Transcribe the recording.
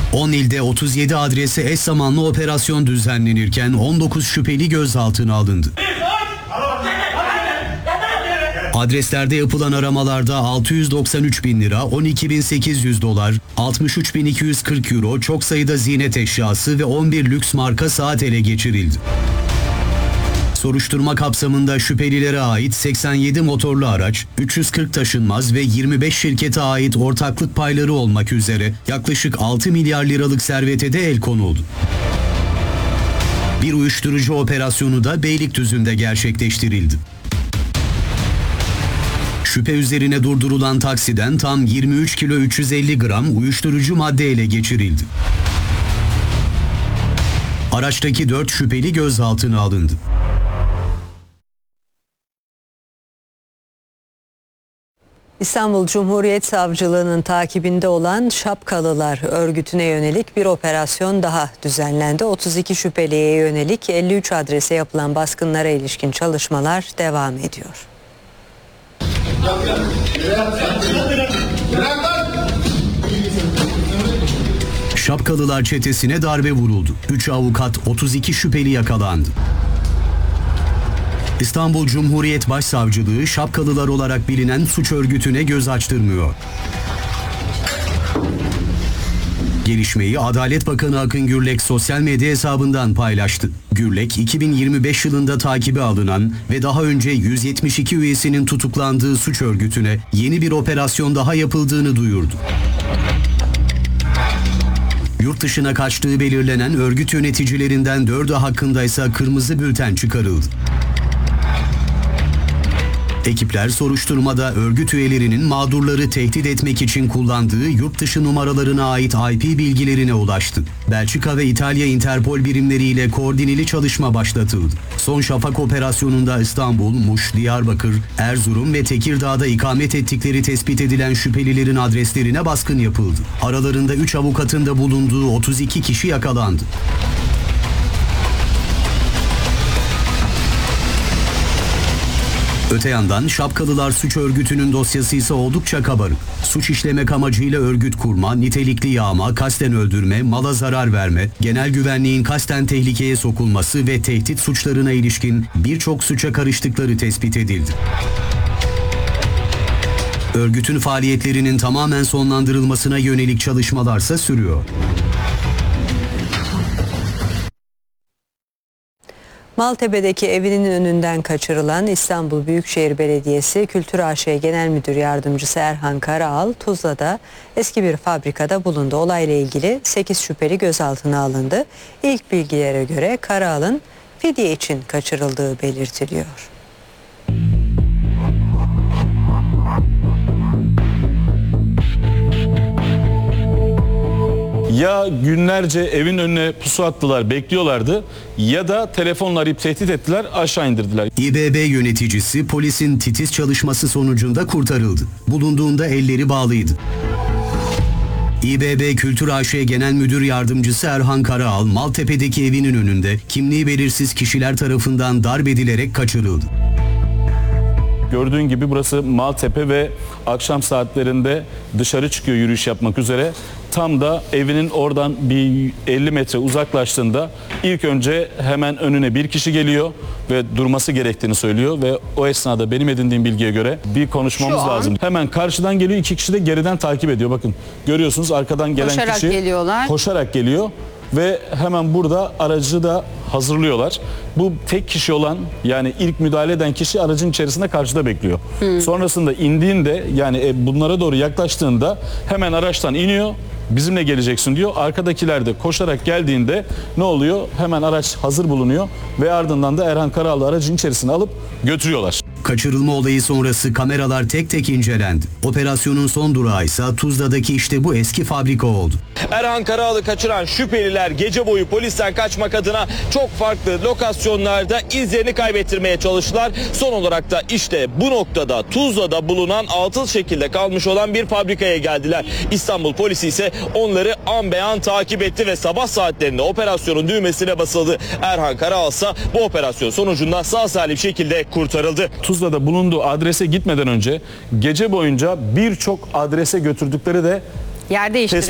10 ilde 37 adrese eş zamanlı operasyon düzenlenirken 19 şüpheli gözaltına alındı. Adreslerde yapılan aramalarda 693 bin lira, 12.800 dolar, 63.240 euro, çok sayıda ziynet eşyası ve 11 lüks marka saat ele geçirildi. Soruşturma kapsamında şüphelilere ait 87 motorlu araç, 340 taşınmaz ve 25 şirkete ait ortaklık payları olmak üzere yaklaşık 6 milyar liralık servete de el konuldu. Bir uyuşturucu operasyonu da Beylikdüzü'nde gerçekleştirildi. Şüphe üzerine durdurulan taksiden tam 23 kilo 350 gram uyuşturucu madde ele geçirildi. Araçtaki 4 şüpheli gözaltına alındı. İstanbul Cumhuriyet Savcılığı'nın takibinde olan Şapkalılar örgütüne yönelik bir operasyon daha düzenlendi. 32 şüpheliye yönelik 53 adrese yapılan baskınlara ilişkin çalışmalar devam ediyor. Şapkalılar çetesine darbe vuruldu. 3 avukat, 32 şüpheli yakalandı. İstanbul Cumhuriyet Başsavcılığı Şapkalılar olarak bilinen suç örgütüne göz açtırmıyor. Gelişmeyi Adalet Bakanı Akın Gürlek sosyal medya hesabından paylaştı. Gürlek, 2025 yılında takibe alınan ve daha önce 172 üyesinin tutuklandığı suç örgütüne yeni bir operasyon daha yapıldığını duyurdu. Yurt dışına kaçtığı belirlenen örgüt yöneticilerinden 4'ü hakkında ise kırmızı bülten çıkarıldı. Ekipler soruşturmada örgüt üyelerinin mağdurları tehdit etmek için kullandığı yurt dışı numaralarına ait IP bilgilerine ulaştı. Belçika ve İtalya Interpol birimleriyle koordineli çalışma başlatıldı. Son Şafak operasyonunda İstanbul, Muş, Diyarbakır, Erzurum ve Tekirdağ'da ikamet ettikleri tespit edilen şüphelilerin adreslerine baskın yapıldı. Aralarında 3 avukatın da bulunduğu 32 kişi yakalandı. Öte yandan Şapkalılar suç örgütünün dosyası ise oldukça kabarık. Suç işlemek amacıyla örgüt kurma, nitelikli yağma, kasten öldürme, mala zarar verme, genel güvenliğin kasten tehlikeye sokulması ve tehdit suçlarına ilişkin birçok suça karıştıkları tespit edildi. Örgütün faaliyetlerinin tamamen sonlandırılmasına yönelik çalışmalarsa sürüyor. Maltepe'deki evinin önünden kaçırılan İstanbul Büyükşehir Belediyesi Kültür AŞ Genel Müdür Yardımcısı Erhan Karaal, Tuzla'da eski bir fabrikada bulundu. Olayla ilgili 8 şüpheli gözaltına alındı. İlk bilgilere göre Karaal'ın fidye için kaçırıldığı belirtiliyor. Ya günlerce evin önüne pusu attılar, bekliyorlardı ya da telefonla arayıp tehdit ettiler, aşağı indirdiler. İBB yöneticisi polisin titiz çalışması sonucunda kurtarıldı. Bulunduğunda elleri bağlıydı. İBB Kültür AŞ Genel Müdür Yardımcısı Erhan Karaal, Maltepe'deki evinin önünde kimliği belirsiz kişiler tarafından darp edilerek kaçırıldı. Gördüğün gibi burası Maltepe ve akşam saatlerinde dışarı çıkıyor yürüyüş yapmak üzere. Tam da evinin oradan bir 50 metre uzaklaştığında ilk önce hemen önüne bir kişi geliyor ve durması gerektiğini söylüyor ve o esnada benim edindiğim bilgiye göre bir konuşmamız lazım. Hemen karşıdan geliyor, 2 kişi de geriden takip ediyor. Bakın görüyorsunuz arkadan gelen koşarak kişi geliyorlar. Koşarak geliyor. Ve hemen burada aracı da hazırlıyorlar. Bu tek kişi olan, yani ilk müdahale eden kişi aracın içerisinde karşıda bekliyor. Sonrasında indiğinde, yani bunlara doğru yaklaştığında hemen araçtan iniyor. Bizimle geleceksin diyor. Arkadakiler de koşarak geldiğinde ne oluyor? Hemen araç hazır bulunuyor ve ardından da Erhan Karaal'ı aracın içerisine alıp götürüyorlar. Kaçırılma olayı sonrası kameralar tek tek incelendi. Operasyonun son durağı ise Tuzla'daki işte bu eski fabrika oldu. Erhan Karaal'ı kaçıran şüpheliler gece boyu polisten kaçmak adına çok farklı lokasyonlarda izlerini kaybettirmeye çalıştılar. Son olarak da işte bu noktada Tuzla'da bulunan atıl şekilde kalmış olan bir fabrikaya geldiler. İstanbul polisi ise onları an be an takip etti ve sabah saatlerinde operasyonun düğmesine basıldı. Erhan Karaal ise bu operasyon sonucunda sağ salim şekilde kurtarıldı. Tuzla'da bulunduğu adrese gitmeden önce gece boyunca birçok adrese götürdükleri de Yer değiştirdi.